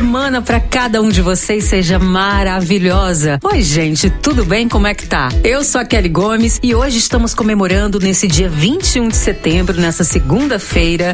semana para cada um de vocês seja maravilhosa. Oi, gente, tudo bem? Como é que tá? Eu sou a Kelly Gomes e hoje estamos comemorando nesse dia 21 de setembro, nessa segunda-feira,